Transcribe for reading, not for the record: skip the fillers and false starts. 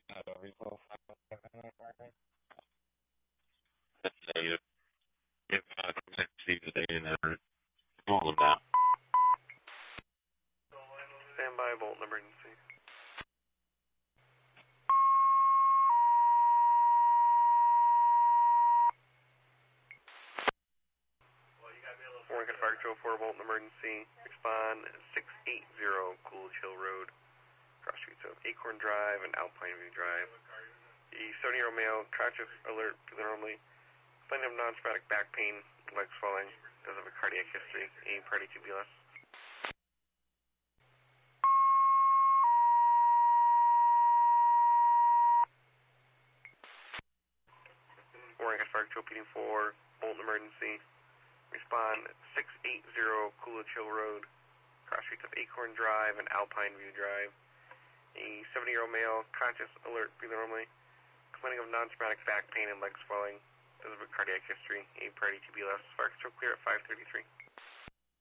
Refill 507 working? That's negative. If see the data never all of that. Stand by, Bolton emergency. Warren Fire Control 4, Bolton emergency. Respond 680 Coolidge Hill Road. Cross streets of Acorn Drive and Alpine View Drive. The 70-year-old male, conscious, alert, breathing normally. Complaint of non-traumatic back pain, legs swelling. Does have a cardiac history. A party to BLS. Warren Fire Control PD 4, Bolton emergency. Respond 680 Coolidge Hill Road. Cross streets of Acorn Drive and Alpine View Drive. A 70-year-old male, conscious, alert, breathing normally. Complaining of non-traumatic back pain and leg swelling. Does have a cardiac history. A party to BLS. Fire Control clear at 533.